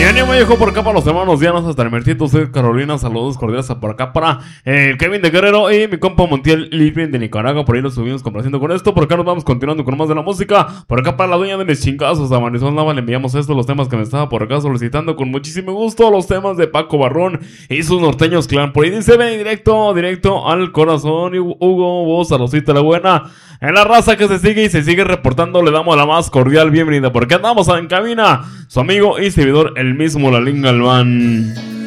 ánimo, viejo, por acá para los hermanos Dianas, hasta el Mercito, soy Carolina, saludos cordiales por acá para el Kevin de Guerrero y mi compa Montiel Living de Nicaragua. Por ahí lo subimos complaciendo con esto. Por acá nos vamos continuando con más de la música. Por acá para la dueña de mis chingazos, a Marisol Nava, le enviamos esto, los temas que me estaba por acá solicitando con muchísimo gusto, los temas de Paco Barrón y sus norteños clan. Por ahí dice, ven directo al corazón. Y Hugo, vos, a Rosita la buena. En la raza que se sigue y se sigue reportando, le damos la más cordial bienvenida. Porque andamos en cabina, su amigo y servidor, el mismo Lalín Galván.